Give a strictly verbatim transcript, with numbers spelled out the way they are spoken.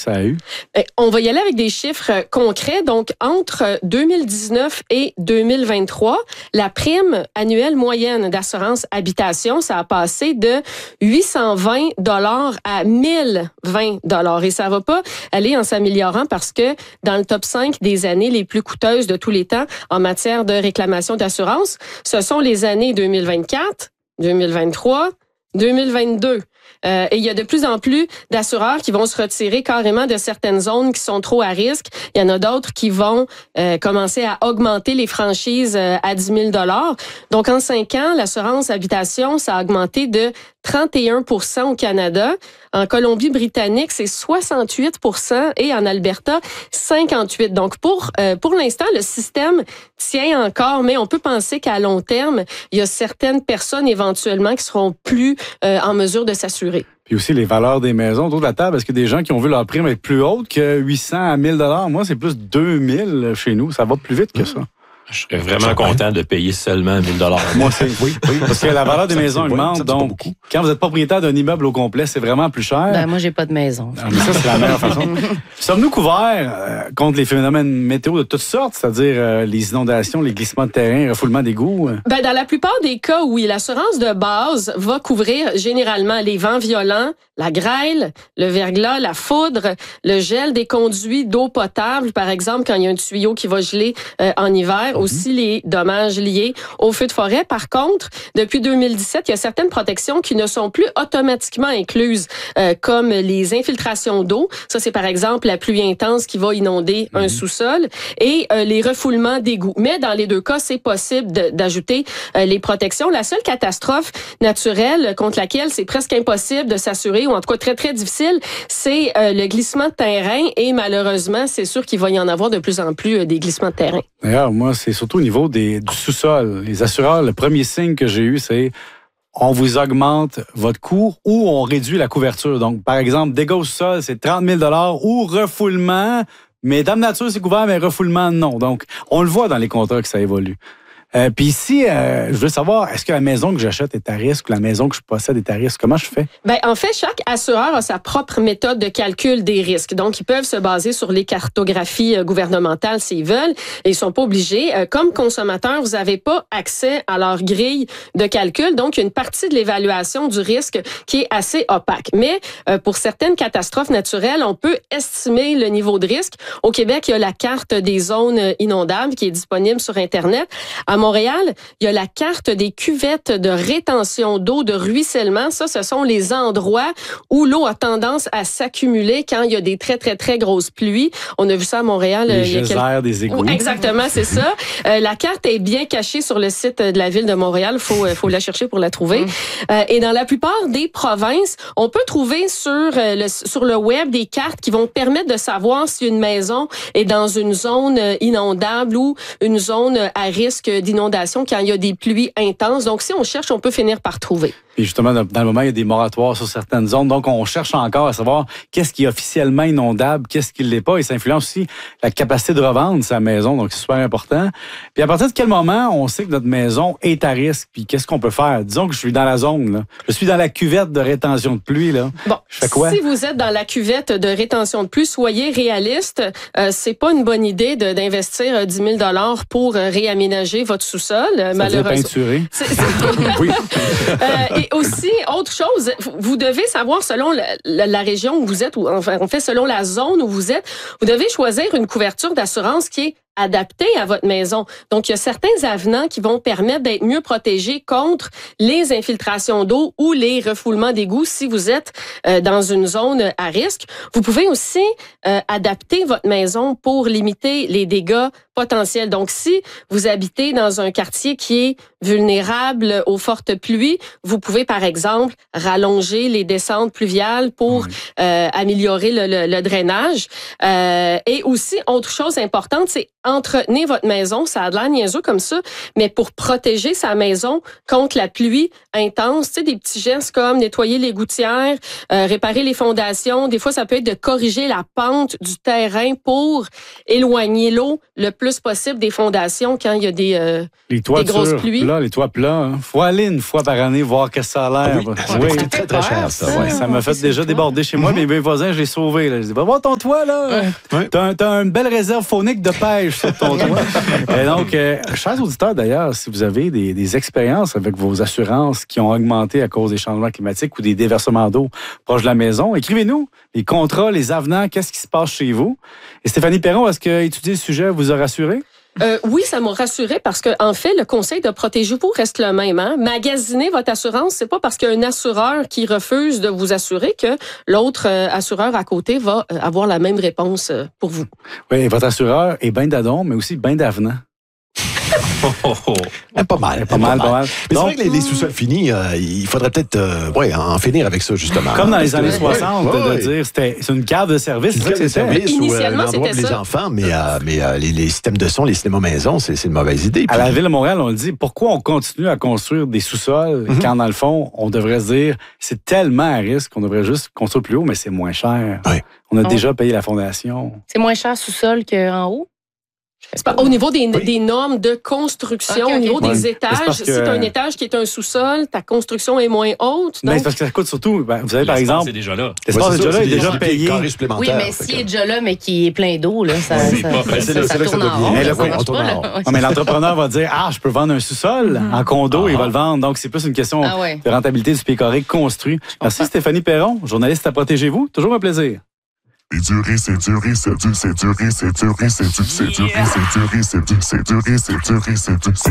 ça a eu? Bien, on va y aller avec des chiffres concrets. Donc, entre deux mille dix-neuf et deux mille vingt-trois, la prime annuelle moyenne d'assurance habitation, ça a passé de huit cent vingt dollars à mille vingt dollars. Et ça ne va pas aller en s'améliorant parce que dans le top cinq des années les plus coûteuses de tous les temps en matière de réclamation d'assurance, ce sont les années deux mille vingt-quatre, deux mille vingt-trois, deux mille vingt-deux. Euh, et il y a de plus en plus d'assureurs qui vont se retirer carrément de certaines zones qui sont trop à risque. Il y en a d'autres qui vont euh, commencer à augmenter les franchises euh, à dix mille dollars. Donc, en cinq ans, l'assurance habitation, ça a augmenté de trente et un pour cent au Canada. En Colombie-Britannique, c'est soixante-huit pour cent et en Alberta, cinquante-huit pour cent. Donc, pour, euh, pour l'instant, le système tient encore, mais on peut penser qu'à long terme, il y a certaines personnes éventuellement qui seront plus euh, en mesure de s'assurer. Puis aussi les valeurs des maisons autour de la table. Est-ce qu'il y a des gens qui ont vu leur prime être plus haute que huit cents à mille dollars? Moi, c'est plus deux mille chez nous. Ça va plus vite que ça. Je serais vraiment content de payer seulement mille dollars. Moi, c'est oui, oui. Parce que la valeur des maisons augmente. Donc, quand vous êtes propriétaire d'un immeuble au complet, c'est vraiment plus cher. Ben, moi, j'ai pas de maison. Non, mais ça, c'est la meilleure façon. Sommes-nous couverts euh, contre les phénomènes météo de toutes sortes, c'est-à-dire euh, les inondations, les glissements de terrain, le refoulement d'égouts? Ben, dans la plupart des cas, oui, l'assurance de base va couvrir généralement les vents violents, la grêle, le verglas, la foudre, le gel des conduits d'eau potable, par exemple, quand il y a un tuyau qui va geler euh, en hiver, mm-hmm. aussi les dommages liés aux feux de forêt. Par contre, depuis deux mille dix-sept, il y a certaines protections qui ne sont plus automatiquement incluses, euh, comme les infiltrations d'eau. Ça, c'est par exemple la pluie intense qui va inonder mm-hmm. un sous-sol et euh, les refoulements d'égouts. Mais dans les deux cas, c'est possible de, d'ajouter euh, les protections. La seule catastrophe naturelle contre laquelle c'est presque impossible de s'assurer, ou en tout cas très, très difficile, c'est euh, le glissement de terrain. Et malheureusement, c'est sûr qu'il va y en avoir de plus en plus euh, des glissements de terrain. D'ailleurs, moi, c'est surtout au niveau des, du sous-sol. Les assureurs, le premier signe que j'ai eu, c'est on vous augmente votre coût ou on réduit la couverture. Donc, par exemple, dégâts au sol, c'est trente mille dollars ou refoulement. Mais Dame Nature, c'est couvert, mais refoulement, non. Donc, on le voit dans les contrats que ça évolue. Euh, Puis ici, euh, je veux savoir, est-ce que la maison que j'achète est à risque ou la maison que je possède est à risque? Comment je fais? Ben, en fait, chaque assureur a sa propre méthode de calcul des risques. Donc, ils peuvent se baser sur les cartographies gouvernementales s'ils veulent. Et ils sont pas obligés. Euh, comme consommateur, vous n'avez pas accès à leur grille de calcul. Donc, il y a une partie de l'évaluation du risque qui est assez opaque. Mais euh, pour certaines catastrophes naturelles, on peut estimer le niveau de risque. Au Québec, il y a la carte des zones inondables qui est disponible sur Internet. À Montréal, il y a la carte des cuvettes de rétention d'eau, de ruissellement. Ça, ce sont les endroits où l'eau a tendance à s'accumuler quand il y a des très, très, très grosses pluies. On a vu ça à Montréal. Les il y a geysers quelques... des égouts. Exactement, c'est ça. Euh, la carte est bien cachée sur le site de la ville de Montréal. Il faut, faut la chercher pour la trouver. Mm. Euh, et dans la plupart des provinces, on peut trouver sur, euh, le, sur le web des cartes qui vont permettre de savoir si une maison est dans une zone inondable ou une zone à risque d'inondation quand il y a des pluies intenses. Donc, si on cherche, on peut finir par trouver. Et justement, dans le moment, il y a des moratoires sur certaines zones. Donc, on cherche encore à savoir qu'est-ce qui est officiellement inondable, qu'est-ce qui ne l'est pas. Et ça influence aussi la capacité de revendre sa maison. Donc, c'est super important. Puis, à partir de quel moment on sait que notre maison est à risque? Puis, qu'est-ce qu'on peut faire? Disons que je suis dans la zone, là. Je suis dans la cuvette de rétention de pluie, là. Bon, je fais quoi? Si vous êtes dans la cuvette de rétention de pluie, soyez réaliste. Euh, c'est pas une bonne idée de, d'investir dix mille dollars pour réaménager votre sous-sol. Ça malheureusement. peinturer. C'est, c'est... oui. euh, et aussi, autre chose, vous devez savoir selon la, la, la région où vous êtes, ou enfin, en fait, selon la zone où vous êtes, vous devez choisir une couverture d'assurance qui est adapté à votre maison. Donc, il y a certains avenants qui vont permettre d'être mieux protégés contre les infiltrations d'eau ou les refoulements d'égouts si vous êtes euh, dans une zone à risque. Vous pouvez aussi euh, adapter votre maison pour limiter les dégâts potentiels. Donc, si vous habitez dans un quartier qui est vulnérable aux fortes pluies, vous pouvez, par exemple, rallonger les descentes pluviales pour oui. euh, améliorer le, le, le drainage. Euh, et aussi, autre chose importante, c'est entretenez votre maison. Ça a de l'air niaiseux comme ça, mais pour protéger sa maison contre la pluie intense, tu sais, des petits gestes comme nettoyer les gouttières, euh, réparer les fondations. Des fois, ça peut être de corriger la pente du terrain pour éloigner l'eau le plus possible des fondations quand il y a des, euh, les des grosses pluies. Là, les toits plats, il faut aller une fois par année voir qu'est-ce que ça a l'air. Ah oui, oui. c'est très, très cher, ça. Ouais, ça m'a fait déjà déborder chez moi, mm-hmm. mes voisins, je les ai sauvés. Là. Je dis, va voir ton toit, là. Ouais. T'as, un, t'as une belle réserve faunique de pêche sur ton toit. Et donc, euh, chers auditeurs, d'ailleurs, si vous avez des, des expériences avec vos assurances qui ont augmenté à cause des changements climatiques ou des déversements d'eau proche de la maison, écrivez-nous les contrats, les avenants, qu'est-ce qui se passe chez vous. Et Stéphanie Perron, est-ce que étudier le sujet vous a rassuré? Euh, oui, ça m'a rassuré parce que en fait, le conseil de protégez-vous reste le même. Hein? Magasiner votre assurance, c'est pas parce qu'il y a un assureur qui refuse de vous assurer que l'autre euh, assureur à côté va euh, avoir la même réponse euh, pour vous. Oui, et votre assureur est bien d'adon, mais aussi bien d'avenant. Oh, oh, oh. Eh, pas mal. Eh, pas, mal, pas mal. Mais donc, c'est vrai que les, les sous-sols finis, euh, il faudrait peut-être euh, ouais, en finir avec ça, justement. Comme dans les années que, soixante, ouais, de ouais. dire c'était c'est une cave de service. C'est une cave de service ou euh, un endroit pour les ça. enfants, mais, euh, mais euh, les, les systèmes de son, les cinémas maison, c'est, c'est une mauvaise idée. À puis... la Ville de Montréal, on le dit, pourquoi on continue à construire des sous-sols mm-hmm. quand, dans le fond, on devrait se dire, c'est tellement à risque qu'on devrait juste construire plus haut, mais c'est moins cher. Ouais. On a oh. déjà payé la fondation. C'est moins cher sous-sol qu'en haut? C'est pas, au niveau des, oui. des normes de construction, okay, okay. au niveau ouais. des étages, que... si tu as un étage qui est un sous-sol, ta construction est moins haute. Mais donc... c'est parce que ça coûte surtout, ben, vous savez, par exemple... c'est déjà là. L'espace ouais, est déjà là, c'est il est déjà des payé. Oui, mais s'il est déjà là, mais qu'il est plein d'eau, là, ça, oui, ça, pas, ça, c'est ça, là, ça c'est là tourne que ça en rond. devient. Ça là, oui, marche on pas, tourne en là. rond. Ouais. Non, mais l'entrepreneur va dire, ah, je peux vendre un sous-sol en condo, Ah. il va le vendre. Donc, c'est plus une question Ah ouais. de rentabilité du pied carré construit. Merci Stéphanie Perron, journaliste à Protégez-vous. Toujours un plaisir. C'est dur, c'est dur, c'est dur, c'est dur, c'est dur, c'est dur, c'est dur, c'est dur, c'est dur, c'est dur, c'est dur, c'est dur, c'est dur.